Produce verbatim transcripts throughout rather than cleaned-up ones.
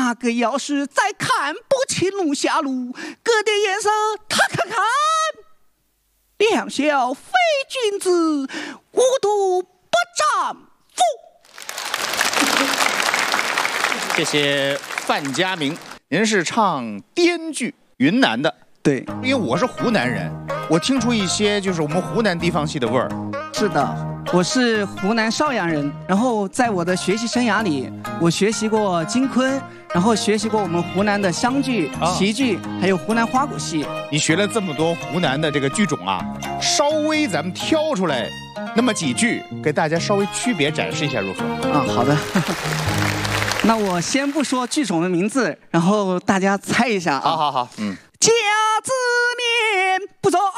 那个要是再看不起龙虾路，哥的眼色他看看。两小非君子，无毒不丈夫。 谢谢范家明，您是唱滇剧，云南的。 对， 因为我是湖南人，我听出一些就是我们湖南地方戏的味儿。 是的。我是湖南邵阳人，然后在我的学习生涯里，我学习过京昆，然后学习过我们湖南的湘剧、戏剧，还有湖南花鼓戏。 你学了这么多湖南的这个剧种啊，稍微咱们挑出来那么几句，给大家稍微区别展示一下如何？ 啊，好的。那我先不说剧种的名字，然后大家猜一下啊。 好好好，嗯。 甲子面不中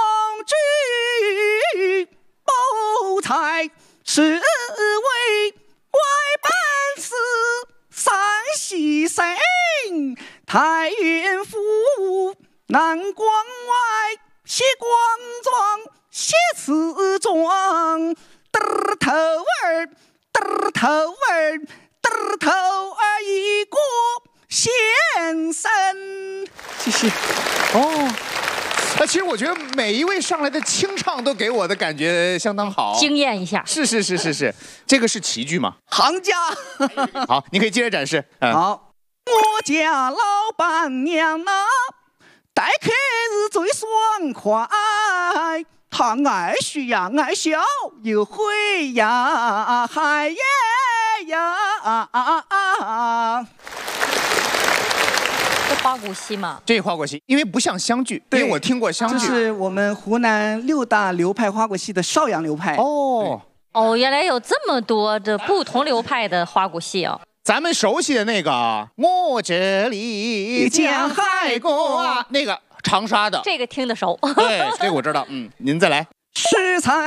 举。谋财是为外办事，三喜生太原府南关外写光庄写词庄，嘚儿头儿嘚儿头儿嘚儿头儿一个先生。谢谢。 哦。啊，其实我觉得每一位上来的清唱都给我的感觉相当好， 惊艳一下。 是是是是是，这个是奇剧吗？ 行家。 好，你可以接着展示。 嗯、好，我家老板娘啊，待客是最爽快，她爱嘘呀爱笑又会呀嗨耶呀啊啊啊！ 这花鼓戏吗？ 这花鼓戏，因为不像湘剧，因为我听过湘剧。 这是我们湖南六大流派花鼓戏的邵阳流派。 哦哦，原来有这么多的不同流派的花鼓戏哦。 咱们熟悉的那个，我这里江海过啊，那个长沙的， 这个听得熟。 对，这个我知道。嗯，您再来。 食材